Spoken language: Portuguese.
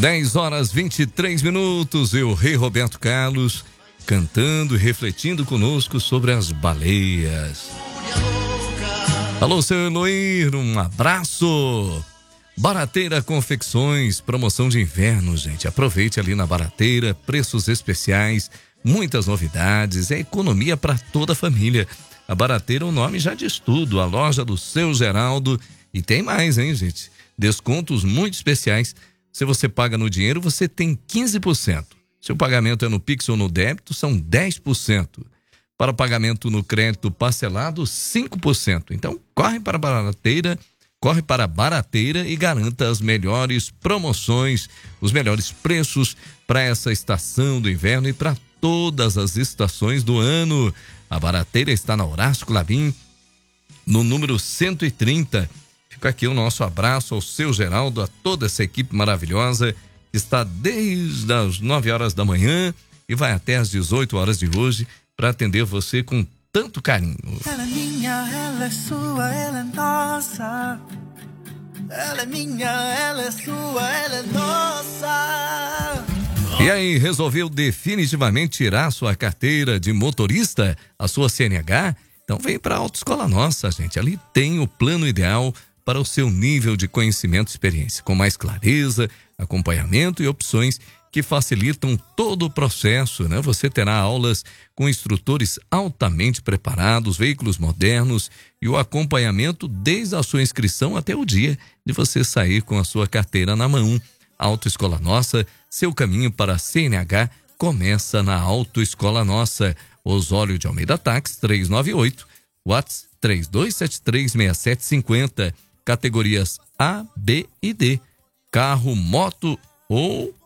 10h23, eu, Rei Roberto Carlos, cantando e refletindo conosco sobre as baleias. Alô, seu Eloir, um abraço. Barateira Confecções, promoção de inverno, gente. Aproveite ali na Barateira, preços especiais, muitas novidades, é economia para toda a família. A Barateira, o nome já diz tudo, a loja do seu Geraldo. E tem mais, hein, gente? Descontos muito especiais. Se você paga no dinheiro, você tem 15%. Se o pagamento é no Pix ou no débito, são 10%. Para o pagamento no crédito parcelado, 5%. Então, corre para a Barateira e garanta as melhores promoções, os melhores preços para essa estação do inverno e para todas as estações do ano. A Barateira está na Horácio Clabin, no número 130. Fica aqui o nosso abraço ao seu Geraldo, a toda essa equipe maravilhosa que está desde as 9 horas da manhã e vai até as 18 horas de hoje para atender você com tanto carinho. Ela é minha, ela é sua, ela é nossa. Ela é minha, ela é sua, ela é nossa. E aí, resolveu definitivamente tirar sua carteira de motorista, a sua CNH? Então vem para a Autoescola Nossa, gente. Ali tem o plano ideal para o seu nível de conhecimento e experiência, com mais clareza, acompanhamento e opções que facilitam todo o processo, né? Você terá aulas com instrutores altamente preparados, veículos modernos e o acompanhamento desde a sua inscrição até o dia de você sair com a sua carteira na mão. Autoescola Nossa, seu caminho para a CNH começa na Autoescola Nossa. Osório de Almeida Táxi 398, WhatsApp 32736750, categorias A, B e D, carro, moto ou